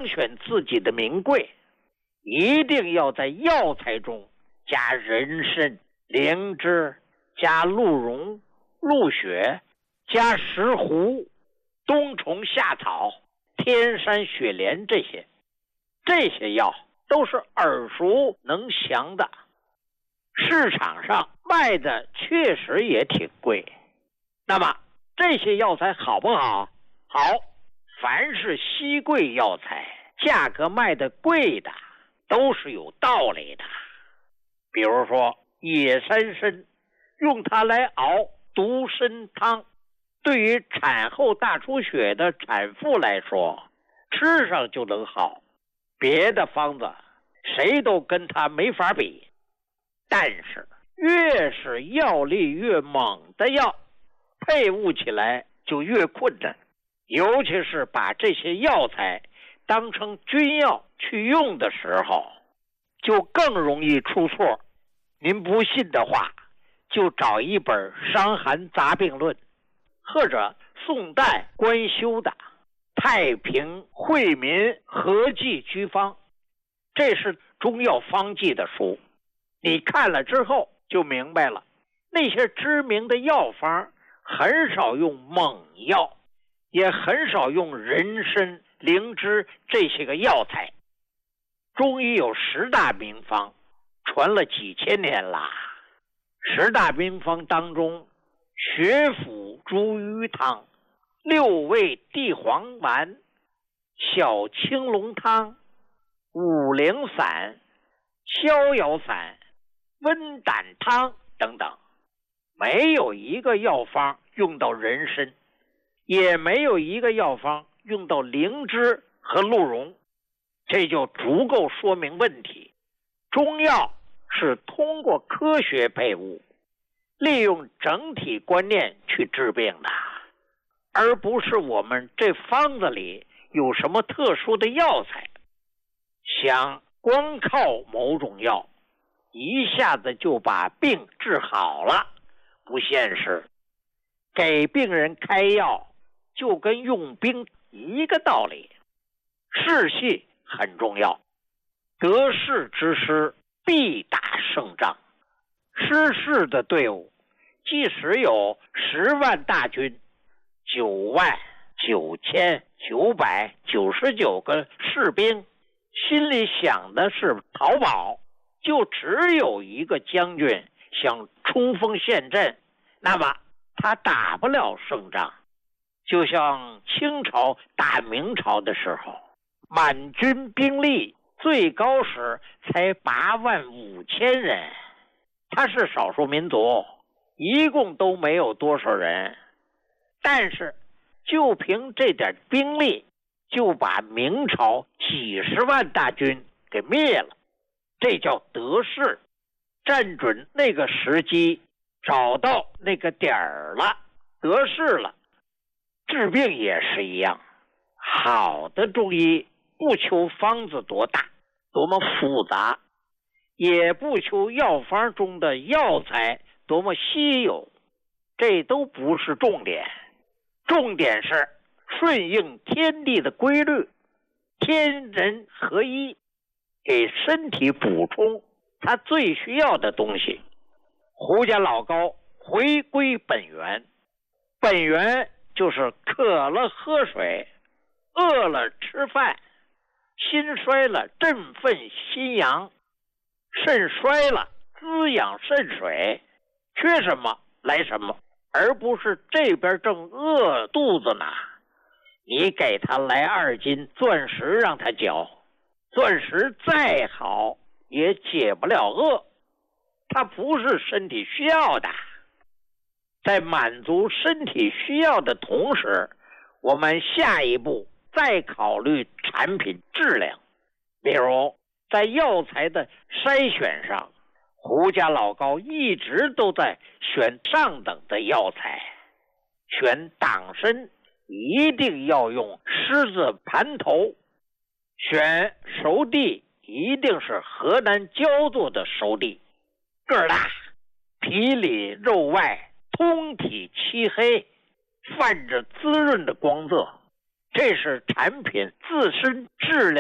选自己的名贵，一定要在药材中加人参、灵芝，加鹿茸、鹿血，加石斛、冬虫夏草、天山雪莲，这些药都是耳熟能详的，市场上卖的确实也挺贵。那么这些药材好不好？好，凡是稀贵药材，价格卖的贵的都是有道理的。比如说野山参，用它来熬独参汤，对于产后大出血的产妇来说，吃上就能好，别的方子谁都跟它没法比。但是越是药力越猛的药，配伍起来就越困难，尤其是把这些药材当成军药去用的时候，就更容易出错。您不信的话，就找一本《伤寒杂病论》，或者宋代官修的《太平惠民合剂居方》，这是中药方剂的书。你看了之后就明白了，那些知名的药方很少用猛药，也很少用人参、灵芝这些个药材。中医有10大名方，传了几千年啦。10大名方当中，血府茱萸汤、6味地黄丸、小青龙汤、五苓散、逍遥散、温胆汤等等，没有一个药方用到人参，也没有一个药方用到灵芝和鹿茸，这就足够说明问题。中药是通过科学配伍，利用整体观念去治病的，而不是我们这方子里有什么特殊的药材。想光靠某种药一下子就把病治好了，不现实。给病人开药就跟用兵一个道理，士气很重要，得势之师必打胜仗。失势的队伍即使有10万大军99999个士兵，心里想的是逃跑，就只有一个将军想冲锋陷阵，那么他打不了胜仗。就像清朝打明朝的时候，满军兵力最高时才85000人，他是少数民族，一共都没有多少人，但是就凭这点兵力就把明朝几十万大军给灭了，这叫得势。站准那个时机，找到那个点儿了，得势了。治病也是一样，好的中医不求方子多大多么复杂，也不求药方中的药材多么稀有，这都不是重点。重点是顺应天地的规律，天人合一，给身体补充它最需要的东西。胡家老高回归本源，本源就是渴了喝水，饿了吃饭，心衰了振奋心阳，肾衰了滋养肾水，缺什么来什么，而不是这边正饿肚子呢，你给他来2斤钻石让他嚼，钻石再好也解不了饿，它不是身体需要的。在满足身体需要的同时，我们下一步再考虑产品质量。比如在药材的筛选上，胡家老高一直都在选上等的药材。选党参一定要用狮子盘头，选熟地一定是河南焦作的熟地，个儿大，皮里肉外，通体漆黑，泛着滋润的光泽，这是产品自身质量